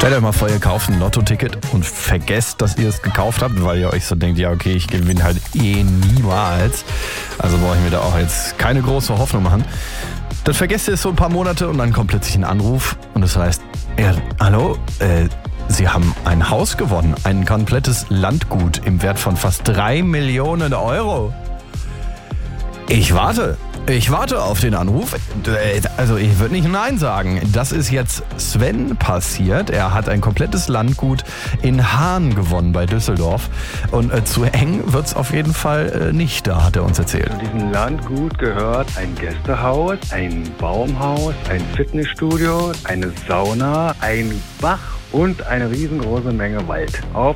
Stellt euch mal vor, ihr kauft ein Lottoticket und vergesst, dass ihr es gekauft habt, weil ihr euch so denkt, ja okay, ich gewinne halt niemals. Also brauche ich mir da auch jetzt keine große Hoffnung machen. Dann vergesst ihr es so ein paar Monate und dann kommt plötzlich ein Anruf und es heißt, hallo, Sie haben ein Haus gewonnen, ein komplettes Landgut im Wert von fast 3 Millionen Euro. Ich warte auf den Anruf. Also ich würde nicht Nein sagen. Das ist jetzt Sven passiert. Er hat ein komplettes Landgut in Hahn gewonnen bei Düsseldorf. Und zu eng wird es auf jeden Fall nicht, da hat er uns erzählt. Zu diesem Landgut gehört ein Gästehaus, ein Baumhaus, ein Fitnessstudio, eine Sauna, ein Bach und eine riesengroße Menge Wald auf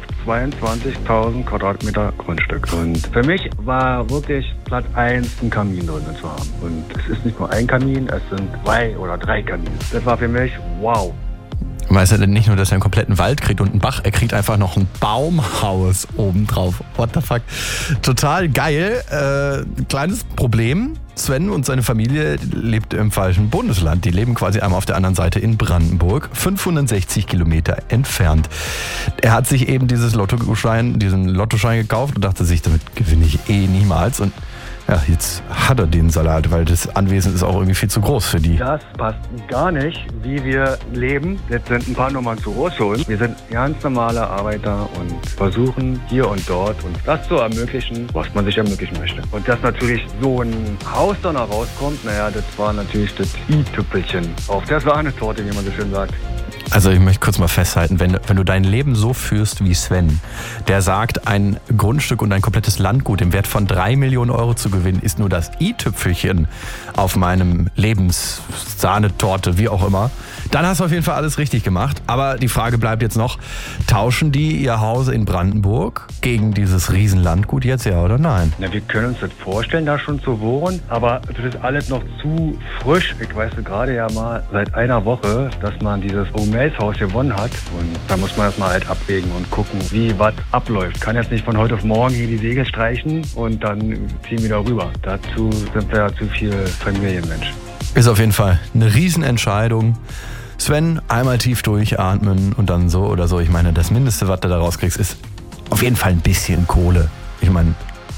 22.000 Quadratmeter Grundstück. Und für mich war wirklich Platz 1 ein Kamin drin zu haben. Und es ist nicht nur ein Kamin, es sind 2 oder 3 Kamine. Das war für mich wow. Weiß er denn nicht nur, dass er einen kompletten Wald kriegt und einen Bach, er kriegt einfach noch ein Baumhaus obendrauf. What the fuck? Total geil. Kleines Problem. Sven und seine Familie lebt im falschen Bundesland. Die leben quasi einmal auf der anderen Seite in Brandenburg, 560 Kilometer entfernt. Er hat sich eben diesen Lottoschein gekauft und dachte sich, damit gewinne ich niemals. Und ja, jetzt hat er den Salat, weil das Anwesen ist auch irgendwie viel zu groß für die. Das passt gar nicht, wie wir leben. Jetzt sind ein paar Nummern zu groß für uns. Wir sind ganz normale Arbeiter und versuchen hier und dort uns das zu ermöglichen, was man sich ermöglichen möchte. Und dass natürlich so ein Haus dann rauskommt, naja, das war natürlich das i-Tüpfelchen auf der Sahnetorte, wie man so schön sagt. Also ich möchte kurz mal festhalten, wenn du dein Leben so führst wie Sven, der sagt, ein Grundstück und ein komplettes Landgut im Wert von 3 Millionen Euro zu gewinnen, ist nur das i-Tüpfelchen auf meinem Lebenssahnetorte, wie auch immer, dann hast du auf jeden Fall alles richtig gemacht. Aber die Frage bleibt jetzt noch, tauschen die ihr Haus in Brandenburg gegen dieses Riesenlandgut jetzt, ja oder nein? Na, wir können uns das vorstellen, da schon zu wohnen, aber das ist alles noch zu frisch. Ich weiß gerade ja mal seit einer Woche, dass man dieses Haus gewonnen hat. Und da muss man das mal halt abwägen und gucken, wie was abläuft. Kann jetzt nicht von heute auf morgen hier die Segel streichen und dann ziehen wir da rüber. Dazu sind wir ja zu viel Familienmensch. Ist auf jeden Fall eine Riesenentscheidung. Sven, einmal tief durchatmen und dann so oder so. Ich meine, das Mindeste, was du da rauskriegst, ist auf jeden Fall ein bisschen Kohle. Ich meine,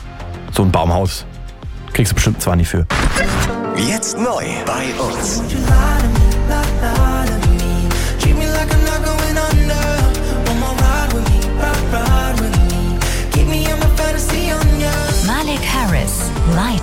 so ein Baumhaus kriegst du bestimmt zwar nicht für. Jetzt neu bei uns. Malik Harris, live.